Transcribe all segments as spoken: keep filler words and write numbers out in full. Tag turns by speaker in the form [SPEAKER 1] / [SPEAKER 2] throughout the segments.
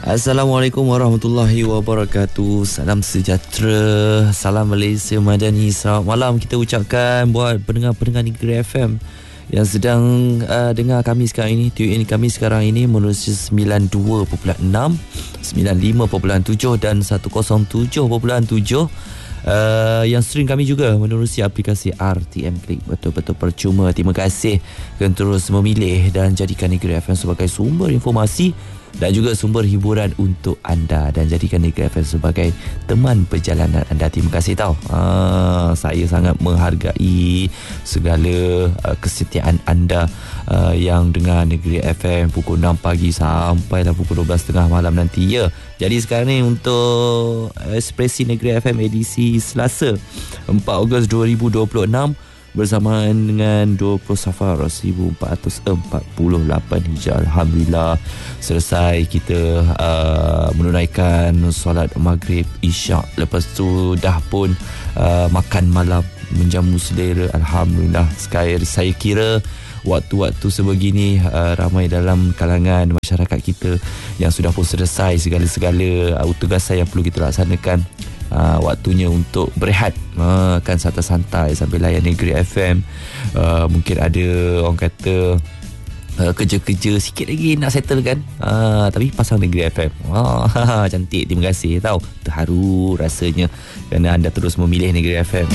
[SPEAKER 1] Assalamualaikum warahmatullahi wabarakatuh. Salam sejahtera, salam Malaysia Madani. Selamat malam kita ucapkan buat pendengar-pendengar Negeri F M yang sedang uh, dengar kami sekarang ini. Tune in kami sekarang ini menerusi sembilan puluh dua perpuluhan enam, sembilan puluh lima perpuluhan tujuh dan seratus tujuh perpuluhan tujuh. Uh, yang stream kami juga menerusi aplikasi R T M Click. Betul-betul percuma. Terima kasih kerana terus memilih dan jadikan Negeri F M sebagai sumber informasi dan juga sumber hiburan untuk anda, dan jadikan Negeri F M sebagai teman perjalanan anda. Terima kasih tau. Ah, saya sangat menghargai segala uh, kesetiaan anda uh, yang dengar Negeri F M pukul enam pagi sampai pukul dua belas tiga puluh malam nanti ya. Jadi sekarang ni untuk Ekspresi Negeri F M edisi Selasa empat Ogos dua ribu dua puluh enam bersamaan dengan dua puluh Safar seribu empat ratus empat puluh lapan Hijrah. Alhamdulillah selesai kita uh, menunaikan solat maghrib, isyak. Lepas tu dah pun uh, makan malam, menjamu selera. Alhamdulillah. Sekarang saya kira waktu-waktu sebegini uh, ramai dalam kalangan masyarakat kita yang sudah pun selesai segala-segala uh, tugasan yang perlu kita laksanakan. Uh, waktunya untuk berehat, uh, kan santai-santai sambil layan Negeri F M. uh, Mungkin ada orang kata uh, kerja-kerja sikit lagi nak settle kan, uh, tapi pasang Negeri F M. uh, Cantik, terima kasih tau. Terharu rasanya kerana anda terus memilih Negeri F M.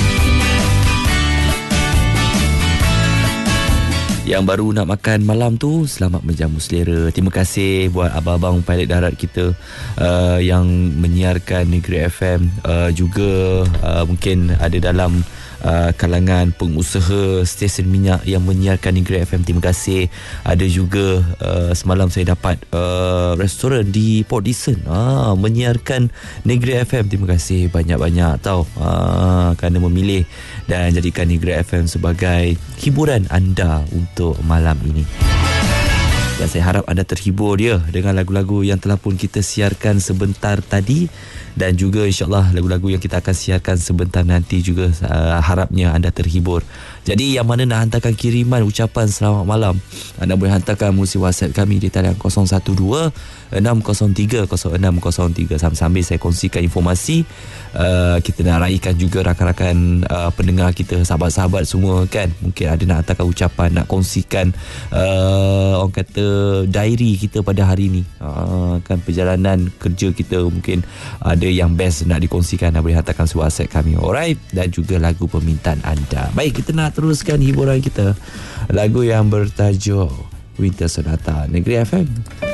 [SPEAKER 1] Yang baru nak makan malam tu, selamat menjamu selera. Terima kasih buat abang-abang pilot darat kita uh, yang menyiarkan Negeri F M. uh, Juga uh, mungkin ada dalam uh, kalangan pengusaha stesen minyak yang menyiarkan Negeri F M. Terima kasih. Ada juga uh, semalam saya dapat uh, restoran di Port Dickson uh, menyiarkan Negeri F M. Terima kasih banyak-banyak tau, uh, kerana memilih dan jadikan Negeri F M sebagai hiburan anda untuk malam ini. Dan saya harap anda terhibur dia dengan lagu-lagu yang telah pun kita siarkan sebentar tadi, dan juga insyaAllah lagu-lagu yang kita akan siarkan sebentar nanti juga uh, harapnya anda terhibur. Jadi yang mana nak hantarkan kiriman ucapan selamat malam, anda boleh hantarkan melalui WhatsApp kami di talian kosong satu dua enam kosong tiga kosong enam kosong tiga. Sambil-sambil saya kongsikan informasi, uh, kita nak raikan juga rakan-rakan uh, pendengar kita, sahabat-sahabat semua kan. Mungkin ada nak hantarkan ucapan, nak kongsikan uh, orang kata diary kita pada hari ni, uh, kan perjalanan kerja kita, mungkin ada yang best nak dikongsikan, anda boleh hantarkan WhatsApp kami. Alright, dan juga lagu permintaan anda. Baik, kita nak teruskan hiburan kita, lagu yang bertajuk Winter Sonata, Negeri F M.